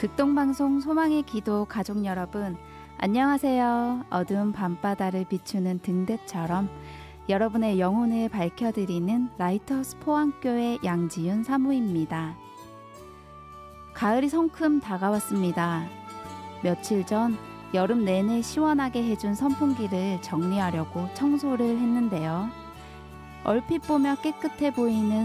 극동방송 소망의 기도 가족 여러분, 안녕하세요. 어두운 밤바다를 비추는 등대처럼 여러분의 영혼을 밝혀드리는 라이트하우스 포항교회 양지윤 사무입니다. 가을이 성큼 다가왔습니다. 며칠 전 여름 내내 시원하게 해준 선풍기를 정리하려고 청소를 했는데요. 얼핏 보며 깨끗해 보이는